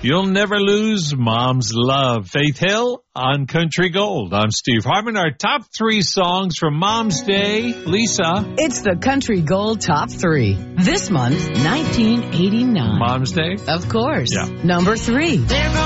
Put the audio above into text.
You'll Never Lose Mom's Love. Faith Hill on Country Gold. I'm Steve Hartman. Our top 3 songs from Mom's Day. Lisa. It's the Country Gold Top 3. This month, 1989. Mom's Day? Of course. Yeah. Number 3.